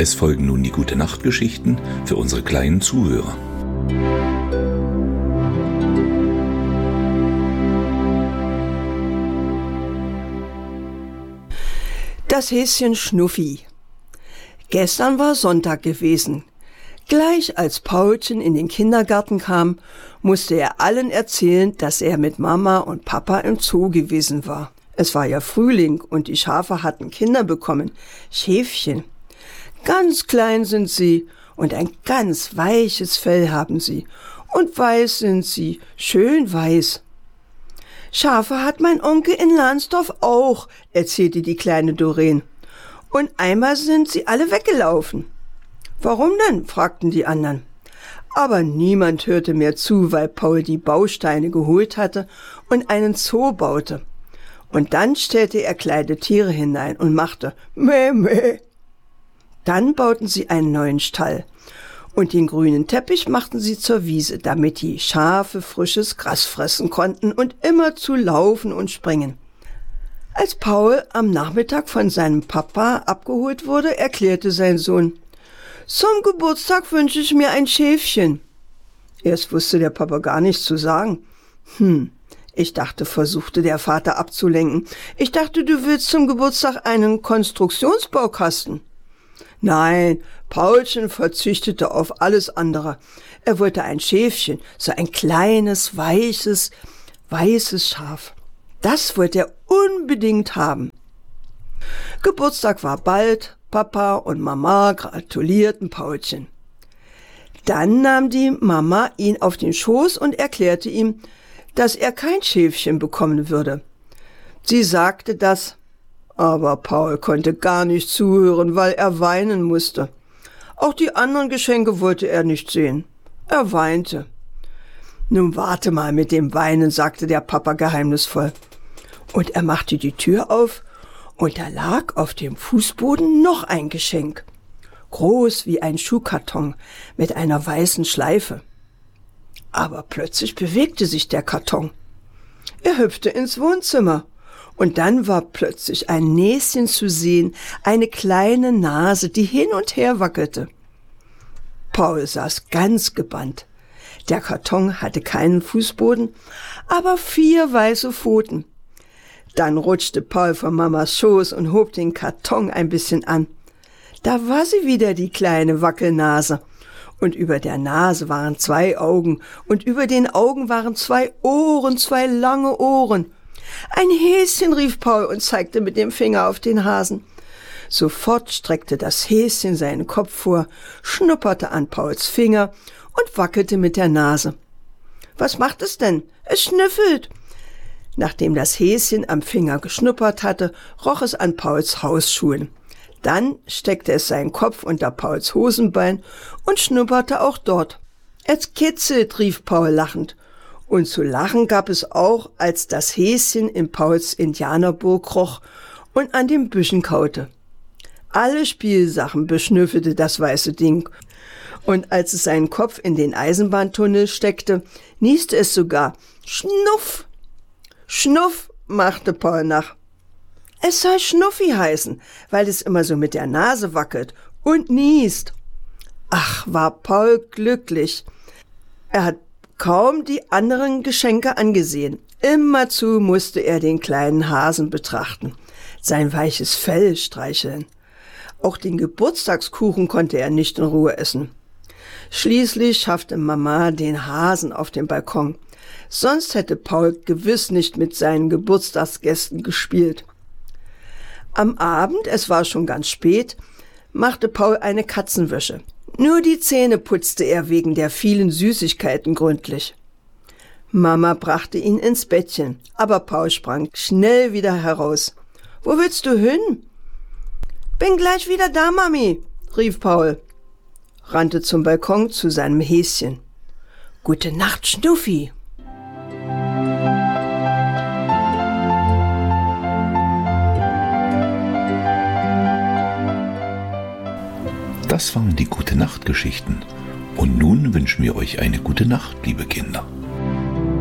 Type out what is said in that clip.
Es folgen nun die Gute-Nacht-Geschichten für unsere kleinen Zuhörer. Das Häschen Schnuffi. Gestern war Sonntag gewesen. Gleich als Paulchen in den Kindergarten kam, musste er allen erzählen, dass er mit Mama und Papa im Zoo gewesen war. Es war ja Frühling und die Schafe hatten Kinder bekommen, Schäfchen. Ganz klein sind sie und ein ganz weiches Fell haben sie und weiß sind sie, schön weiß. Schafe hat mein Onkel in Lahnsdorf auch, erzählte die kleine Doreen. Und einmal sind sie alle weggelaufen. Warum denn? Fragten die anderen. Aber niemand hörte mehr zu, weil Paul die Bausteine geholt hatte und einen Zoo baute. Und dann stellte er kleine Tiere hinein und machte Meh, meh. Dann bauten sie einen neuen Stall. Und den grünen Teppich machten sie zur Wiese, damit die Schafe frisches Gras fressen konnten und immerzu laufen und springen. Als Paul am Nachmittag von seinem Papa abgeholt wurde, erklärte sein Sohn: Zum Geburtstag wünsche ich mir ein Schäfchen. Erst wusste der Papa gar nichts zu sagen. Ich dachte, versuchte der Vater abzulenken. Ich dachte, du willst zum Geburtstag einen Konstruktionsbaukasten. Nein, Paulchen verzichtete auf alles andere. Er wollte ein Schäfchen, so ein kleines, weißes Schaf. Das wollte er unbedingt haben. Geburtstag war bald, Papa und Mama gratulierten Paulchen. Dann nahm die Mama ihn auf den Schoß und erklärte ihm, dass er kein Schäfchen bekommen würde. Sie sagte das, aber Paul konnte gar nicht zuhören, weil er weinen musste. Auch die anderen Geschenke wollte er nicht sehen. Er weinte. Nun warte mal mit dem Weinen, sagte der Papa geheimnisvoll. Und er machte die Tür auf, und da lag auf dem Fußboden noch ein Geschenk. Groß wie ein Schuhkarton mit einer weißen Schleife. Aber plötzlich bewegte sich der Karton. Er hüpfte ins Wohnzimmer. Und dann war plötzlich ein Näschen zu sehen, eine kleine Nase, die hin und her wackelte. Paul saß ganz gebannt. Der Karton hatte keinen Fußboden, aber 4 weiße Pfoten. Dann rutschte Paul von Mamas Schoß und hob den Karton ein bisschen an. Da war sie wieder, die kleine Wackelnase. Und über der Nase waren 2 Augen und über den Augen waren 2 Ohren, 2 lange Ohren. Ein Häschen, rief Paul und zeigte mit dem Finger auf den Hasen. Sofort streckte das Häschen seinen Kopf vor, schnupperte an Pauls Finger und wackelte mit der Nase. Was macht es denn? Es schnüffelt. Nachdem das Häschen am Finger geschnuppert hatte, roch es an Pauls Hausschuhen. Dann steckte es seinen Kopf unter Pauls Hosenbein und schnupperte auch dort. Es kitzelt, rief Paul lachend. Und zu lachen gab es auch, als das Häschen in Pauls Indianerburg roch und an den Büschen kaute. Alle Spielsachen beschnüffelte das weiße Ding. Und als es seinen Kopf in den Eisenbahntunnel steckte, nieste es sogar. Schnuff! Schnuff, machte Paul nach. Es soll Schnuffi heißen, weil es immer so mit der Nase wackelt und niest. Ach, war Paul glücklich. Er hat kaum die anderen Geschenke angesehen. Immerzu musste er den kleinen Hasen betrachten, sein weiches Fell streicheln. Auch den Geburtstagskuchen konnte er nicht in Ruhe essen. Schließlich schaffte Mama den Hasen auf den Balkon. Sonst hätte Paul gewiss nicht mit seinen Geburtstagsgästen gespielt. Am Abend, es war schon ganz spät, machte Paul eine Katzenwäsche. Nur die Zähne putzte er wegen der vielen Süßigkeiten gründlich. Mama brachte ihn ins Bettchen, aber Paul sprang schnell wieder heraus. »Wo willst du hin?« »Bin gleich wieder da, Mami«, rief Paul, rannte zum Balkon zu seinem Häschen. »Gute Nacht, Schnuffi.« Das waren die Gute-Nacht-Geschichten. Und nun wünschen wir euch eine gute Nacht, liebe Kinder.